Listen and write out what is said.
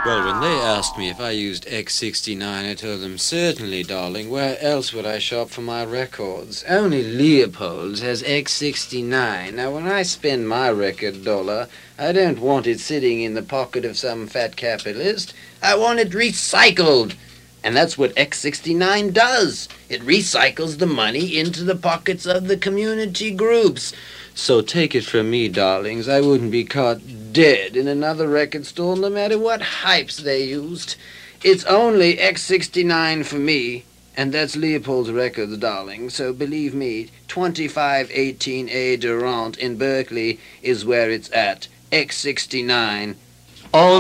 Well, when they asked me if I used X69, I told them, certainly, darling. Where else would I shop for my records? Only Leopold's has X69. Now, when I spend my record dollar, I don't want it sitting in the pocket of some fat capitalist. I want it recycled. And that's what X69 does. It recycles the money into the pockets of the community groups. So take it from me, darlings, I wouldn't be caught dead in another record store no matter what hypes they used. It's only X69 for me, and that's Leopold's Records, darling. So believe me, 2518A Durant in Berkeley is where it's at. X69. All